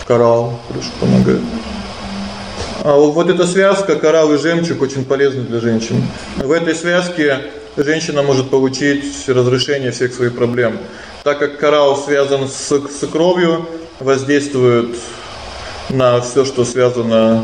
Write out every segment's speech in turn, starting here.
Коралл хорошо помогает. А вот эта связка коралл и жемчуг очень полезна для женщин. В этой связке женщина может получить разрешение всех своих проблем. Так как коралл связан с кровью, воздействует на всё, что связано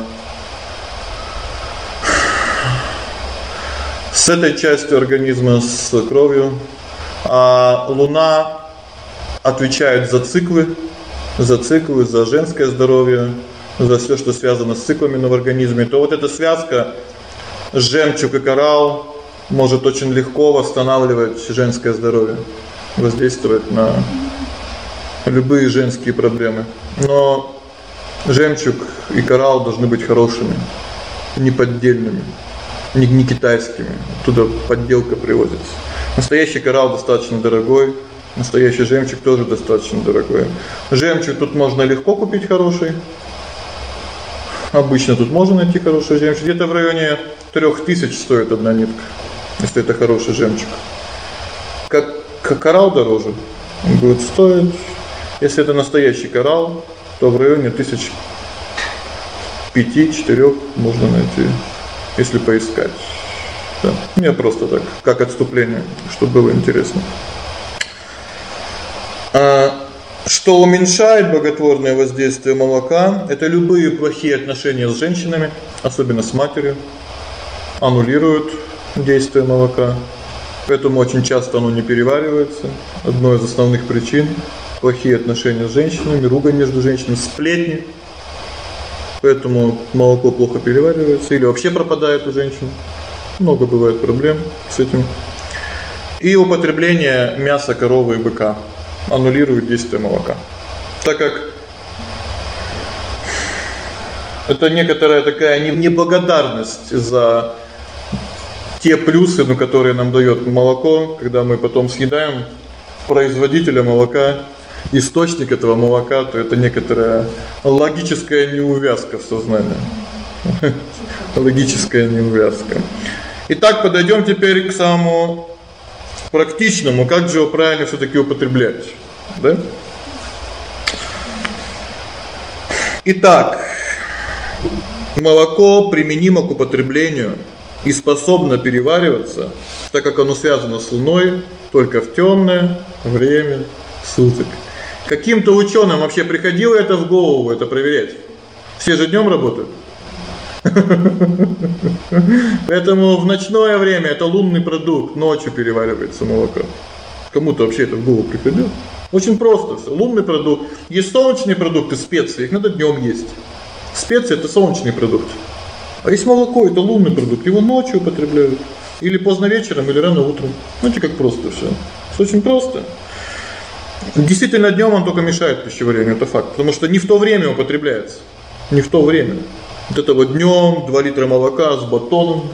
с этой частью организма, с кровью. А Луна отвечает за циклы, за женское здоровье, за всё, что связано с циклами в организме. То вот эта связка жемчуг и коралл может очень легко восстанавливать женское здоровье, воздействовать на любые женские проблемы. Но жемчуг и коралл должны быть хорошими, не поддельными, не китайскими. Оттуда подделка привозится. Настоящий коралл достаточно дорогой, настоящий жемчуг тоже достаточно дорогой. Жемчуг тут можно легко купить хороший. Обычно тут можно найти хороший жемчуг. Где-то в районе 3000 стоит одна нитка, если это хороший жемчуг. Как коралл дороже будет стоить. Если это настоящий коралл, то в районе 5-4 можно найти, если поискать. Да. Мне просто так, как отступление, чтобы было интересно. Что уменьшает благотворное воздействие молока это любые плохие отношения с женщинами, особенно с матерью, аннулируют действие молока. Поэтому очень часто оно не переваривается. Одной из основных причин плохие отношения с женщинами, ругань между женщинами, сплетни. Поэтому молоко плохо переваривается или вообще пропадает у женщин. Много бывает проблем с этим. И употребление мяса коровы и быка аннулирует действие молока. Так как это некоторая такая неблагодарность за те плюсы, которые нам даёт молоко, когда мы потом съедаем производителя молока, источник этого молока, то это некоторая логическая неувязка в сознании. Логическая неувязка. Итак, подойдём теперь к самому практичному, как же его правильно всё-таки употреблять, да? Итак, молоко применимо к употреблению и способно перевариваться, так как оно связано с Луной, только в тёмное время суток. Каким-то учёным вообще приходило это в голову это проверять? Все же днём работают. Поэтому в ночное время это лунный продукт, ночью переваривается молоко. Кому-то вообще это в голову приходило? Очень просто всё. Лунный продукт. Есть солнечные продукты, специи, их надо днём есть. Специи это солнечный продукт. А есть молоко это лунный продукт, его ночью употребляют или поздно вечером, или рано утром. Знаете, как просто всё. Всё очень просто. Действительно, днём он только мешает пищеварению, это факт, потому что не в то время употребляется. Не в то время. Вот это вот днём 2 литра молока с батоном.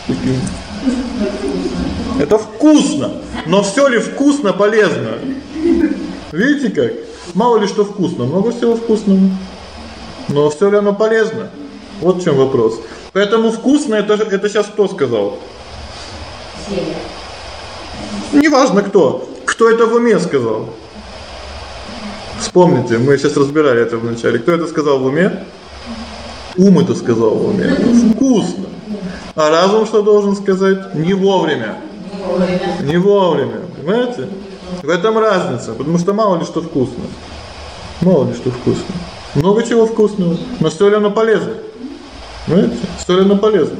Это вкусно, но всё ли вкусно полезно? Видите как? Мало ли что вкусно, много всего вкусного. Но всё ли оно полезно? Вот в чём вопрос. Поэтому вкусно это сейчас кто сказал? Неважно кто. Кто это в уме сказал? Вспомните, мы сейчас разбирали это в начале. Кто это сказал в уме? Ум это сказал в уме. Вкусно. А разум что должен сказать? Не вовремя. Не вовремя. Понимаете? В этом разница, потому что мало ли что вкусно. Мало ли что вкусно. Много чего вкусного, но всё ли оно полезно? Понимаете? Всё ли оно полезно?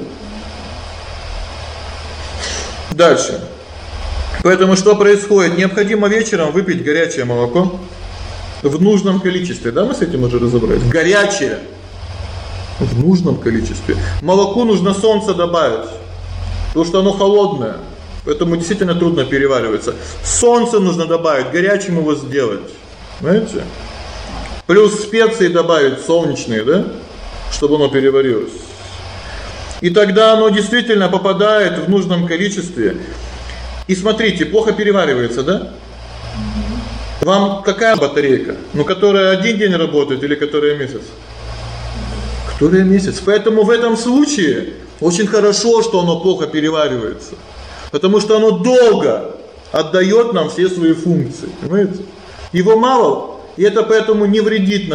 Дальше. Поэтому что происходит? Необходимо вечером выпить горячее молоко в нужном количестве. Да, мы с этим уже разобрались. Горячее в нужном количестве. Молоку нужно солнце добавить, потому что оно холодное. Поэтому действительно трудно переваривается. Солнце нужно добавить, горячим его сделать. Знаете? Плюс специи добавить солнечные, да? Чтобы оно переварилось. И тогда оно действительно попадает в нужном количестве. И смотрите, плохо переваривается, да? Вам какая батарейка? Ну, которая 1 день работает или которая месяц? Которая месяц. Поэтому в этом случае очень хорошо, что оно плохо переваривается. Потому что оно долго отдаёт нам все свои функции, понимаете? Его мало, и это поэтому не вредит